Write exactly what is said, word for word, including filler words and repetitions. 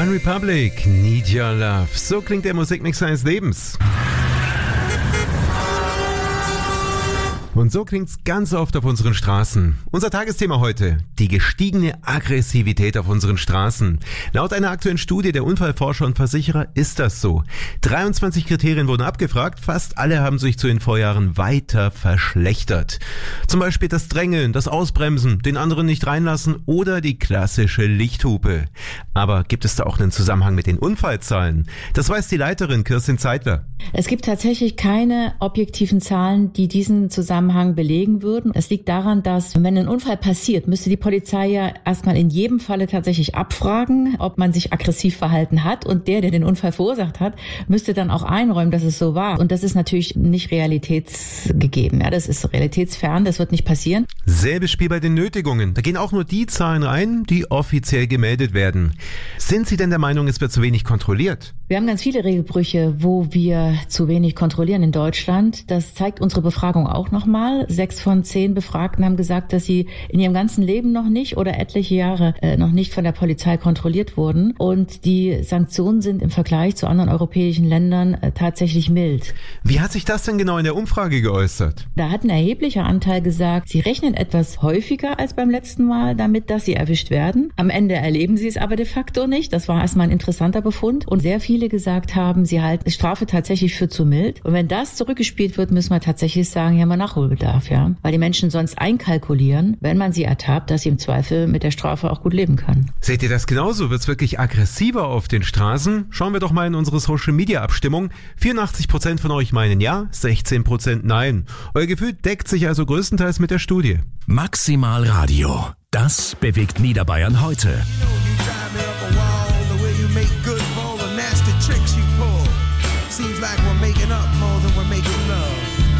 One Republic, Need Your Love. So klingt der Musikmix seines Lebens. Und so klingt's ganz oft auf unseren Straßen. Unser Tagesthema heute: die gestiegene Aggressivität auf unseren Straßen. Laut einer aktuellen Studie der Unfallforscher und Versicherer ist das so. dreiundzwanzig Kriterien wurden abgefragt, fast alle haben sich zu den Vorjahren weiter verschlechtert. Zum Beispiel das Drängeln, das Ausbremsen, den anderen nicht reinlassen oder die klassische Lichthupe. Aber gibt es da auch einen Zusammenhang mit den Unfallzahlen? Das weiß die Leiterin Kirstin Zeitler. Es gibt tatsächlich keine objektiven Zahlen, die diesen Zusammenhang belegen würden. Es liegt daran, dass, wenn ein Unfall passiert, müsste die Polizei ja erstmal in jedem Falle tatsächlich abfragen, ob man sich aggressiv verhalten hat, und der, der den Unfall verursacht hat, müsste dann auch einräumen, dass es so war. Und das ist natürlich nicht realitätsgegeben. Ja, das ist realitätsfern, das wird nicht passieren. Selbes Spiel bei den Nötigungen. Da gehen auch nur die Zahlen rein, die offiziell gemeldet werden. Sind Sie denn der Meinung, es wird zu wenig kontrolliert? Wir haben ganz viele Regelbrüche, wo wir zu wenig kontrollieren in Deutschland. Das zeigt unsere Befragung auch nochmal. Sechs von zehn Befragten haben gesagt, dass sie in ihrem ganzen Leben noch nicht oder etliche Jahre äh, noch nicht von der Polizei kontrolliert wurden. Und die Sanktionen sind im Vergleich zu anderen europäischen Ländern äh, tatsächlich mild. Wie hat sich das denn genau in der Umfrage geäußert? Da hat ein erheblicher Anteil gesagt, sie rechnen etwas häufiger als beim letzten Mal damit, dass sie erwischt werden. Am Ende erleben sie es aber de facto nicht. Das war erstmal ein interessanter Befund. Und sehr viele gesagt haben, sie halten Strafe tatsächlich für zu mild. Und wenn das zurückgespielt wird, müssen wir tatsächlich sagen, ja, mal Nachholbedarf, ja. Weil die Menschen sonst einkalkulieren, wenn man sie ertappt, dass sie im Zweifel mit der Strafe auch gut leben können. Seht ihr das genauso? Wird's wirklich aggressiver auf den Straßen? Schauen wir doch mal in unsere Social-Media-Abstimmung. vierundachtzig Prozent von euch meinen ja, sechzehn Prozent nein. Euer Gefühl deckt sich also größtenteils mit der Studie. Maximal Radio. Das bewegt Niederbayern heute. Seems like we're making up more than we're making love.